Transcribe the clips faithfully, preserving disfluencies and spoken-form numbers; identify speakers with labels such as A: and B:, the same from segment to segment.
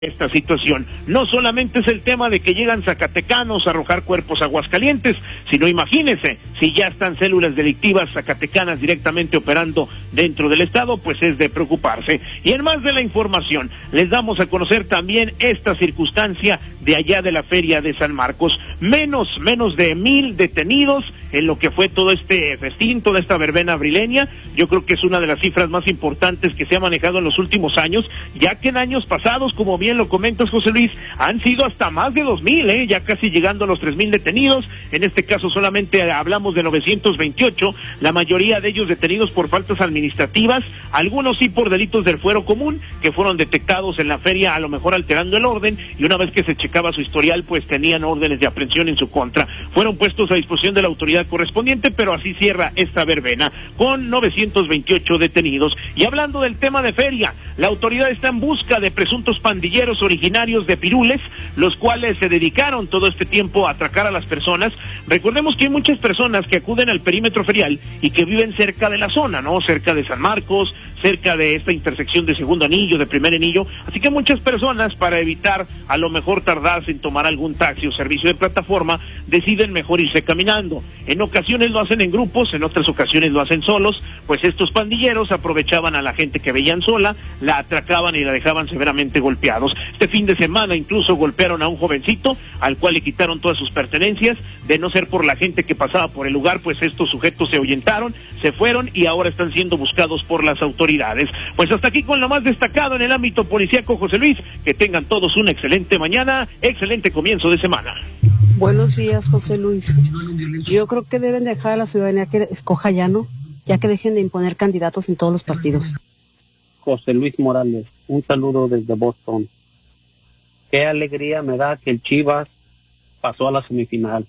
A: esta situación. No solamente es el tema de que llegan zacatecanos a arrojar cuerpos a Aguascalientes, sino imagínense, si ya están células delictivas zacatecanas directamente operando dentro del estado, pues es de preocuparse. Y en más de la información, les damos a conocer también esta circunstancia de allá de la Feria de San Marcos. Menos, menos de mil detenidos en lo que fue todo este festín, toda esta verbena abrileña. Yo creo que es una de las cifras más importantes que se ha manejado en los últimos años, ya que en años pasados, como bien lo comentas, José Luis, han sido hasta más de dos mil, ¿eh? ya casi llegando a los tres mil detenidos. En este caso solamente hablamos de novecientos veintiocho, la mayoría de ellos detenidos por faltas administrativas, algunos sí por delitos del fuero común, que fueron detectados en la feria, a lo mejor alterando el orden, y una vez que se checaba su historial, pues tenían órdenes de aprehensión en su contra. Fueron puestos a disposición de la autoridad correspondiente, pero así cierra esta verbena, con novecientos veintiocho detenidos. Y hablando del tema de feria, la autoridad está en busca de presuntos pandilleros originarios de Pirules, los cuales se dedicaron todo este tiempo a atracar a las personas. Recordemos que hay muchas personas que acuden al perímetro ferial y que viven cerca de la zona, ¿no? Cerca de San Marcos, cerca de esta intersección de segundo anillo, de primer anillo, así que muchas personas, para evitar a lo mejor tardarse en tomar algún taxi o servicio de plataforma, deciden mejor irse caminando. En ocasiones lo hacen en grupos, en otras ocasiones lo hacen solos, pues estos pandilleros aprovechaban a la gente que veían sola, la atracaban y la dejaban severamente golpeados. Este fin de semana incluso golpearon a un jovencito, al cual le quitaron todas sus pertenencias. De no ser por la gente que pasaba por el lugar, pues estos sujetos se ahuyentaron, se fueron y ahora están siendo buscados por las autoridades. Pues hasta aquí con lo más destacado en el ámbito policíaco, José Luis. Que tengan todos una excelente mañana, excelente comienzo de semana.
B: Buenos días, José Luis. Yo creo que deben dejar a la ciudadanía que escoja ya, ¿no? Ya que dejen de imponer candidatos en todos los partidos.
C: José Luis Morales, un saludo desde Boston. Qué alegría me da que el Chivas pasó a la semifinal.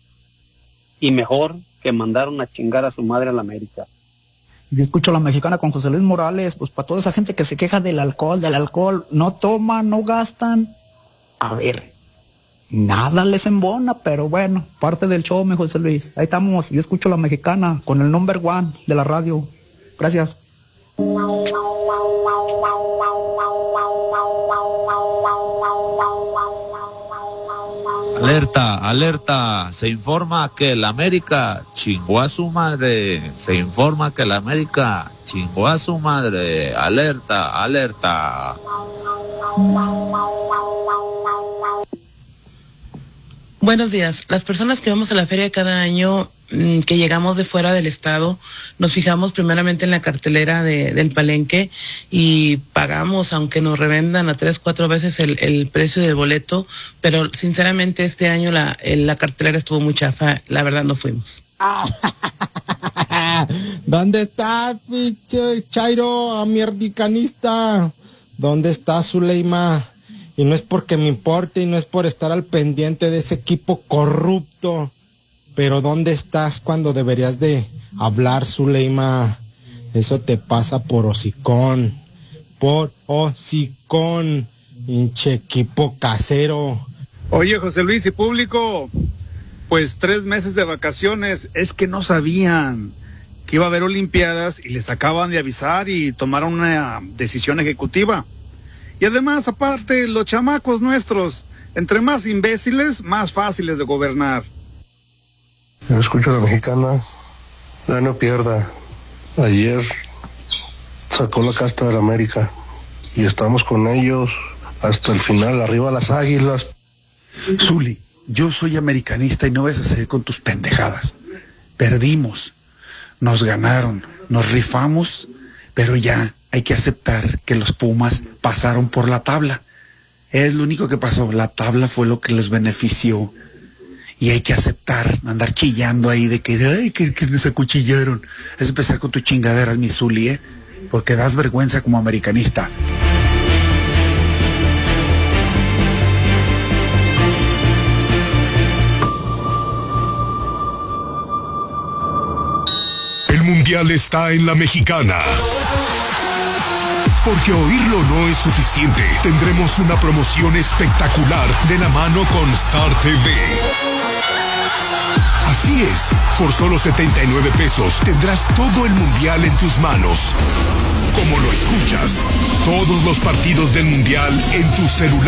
C: Y mejor que mandaron a chingar a su madre a la América.
D: Yo escucho a la mexicana con José Luis Morales, pues para toda esa gente que se queja del alcohol, del alcohol, no toman, no gastan. A ver, nada les embona, pero bueno, parte del show, mi José Luis. Ahí estamos, yo escucho a la mexicana con el number one de la radio. Gracias.
E: Alerta, alerta, se informa que el América chingó a su madre, se informa que el América chingó a su madre, alerta, alerta.
F: Buenos días, las personas que vamos a la feria cada año, que llegamos de fuera del estado, nos fijamos primeramente en la cartelera de, del palenque y pagamos, aunque nos revendan a tres, cuatro veces el, el precio del boleto, pero sinceramente este año la, la cartelera estuvo muy chafa, la verdad no fuimos.
G: ¿Dónde está, pinche Chairo, americanista? ¿Dónde está Zuleima? Y no es porque me importe y no es por estar al pendiente de ese equipo corrupto. Pero ¿dónde estás cuando deberías de hablar, Zuleima? Eso te pasa por hocicón. Por hocicón, hinche equipo casero.
H: Oye, José Luis y público, pues tres meses de vacaciones, es que no sabían que iba a haber olimpiadas y les acaban de avisar y tomaron una decisión ejecutiva. Y además, aparte, los chamacos nuestros, entre más imbéciles, más fáciles de gobernar.
I: Yo escucho a la mexicana, ya no pierda. Ayer sacó la casta de la América y estamos con ellos hasta el final, arriba las águilas.
J: Zuli, yo soy americanista y no vas a salir con tus pendejadas. Perdimos, nos ganaron, nos rifamos, pero ya hay que aceptar que los Pumas pasaron por la tabla. Es lo único que pasó, la tabla fue lo que les benefició. Y hay que aceptar, andar chillando ahí de que, ay, que, que nos acuchillaron. Es empezar con tus chingaderas, mi Zuli, ¿eh? Porque das vergüenza como americanista.
K: El Mundial está en la mexicana. Porque oírlo no es suficiente. Tendremos una promoción espectacular de la mano con Star T V. Así es, por solo setenta y nueve pesos tendrás todo el mundial en tus manos. Como lo escuchas, todos los partidos del mundial en tu celular.